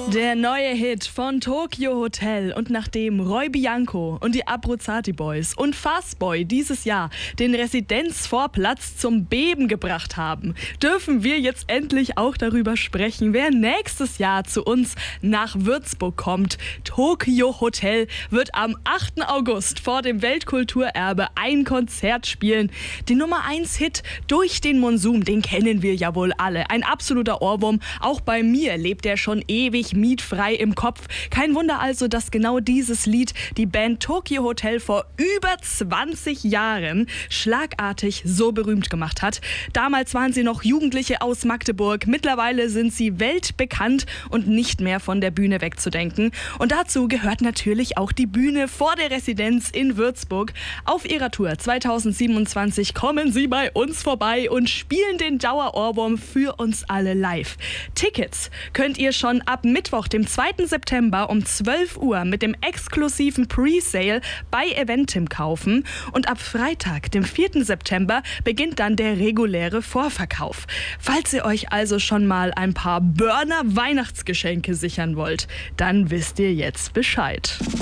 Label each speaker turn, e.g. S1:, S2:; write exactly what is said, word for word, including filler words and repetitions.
S1: Der neue Hit von Tokio Hotel, und nachdem Roy Bianco und die Abruzzati Boys und Fastboy dieses Jahr den Residenzvorplatz zum Beben gebracht haben, dürfen wir jetzt endlich auch darüber sprechen, wer nächstes Jahr zu uns nach Würzburg kommt. Tokio Hotel wird am achten August vor dem Weltkulturerbe ein Konzert spielen. Den Nummer eins Hit Durch den Monsum, den kennen wir ja wohl alle. Ein absoluter Ohrwurm. Auch bei mir lebt er schon ewig mietfrei im Kopf. Kein Wunder also, dass genau dieses Lied die Band Tokio Hotel vor über zwanzig Jahren schlagartig so berühmt gemacht hat. Damals waren sie noch Jugendliche aus Magdeburg. Mittlerweile sind sie weltbekannt und nicht mehr von der Bühne wegzudenken. Und dazu gehört natürlich auch die Bühne vor der Residenz in Würzburg. Auf ihrer Tour zweitausendsiebenundzwanzig kommen sie bei uns vorbei und spielen den Dauerohrwurm für uns alle live. Tickets könnt ihr schon ab Mittwoch, dem zweiten September um zwölf Uhr mit dem exklusiven Presale bei Eventim kaufen. Und ab Freitag, dem vierten September, beginnt dann der reguläre Vorverkauf. Falls ihr euch also schon mal ein paar Burner-Weihnachtsgeschenke sichern wollt, dann wisst ihr jetzt Bescheid.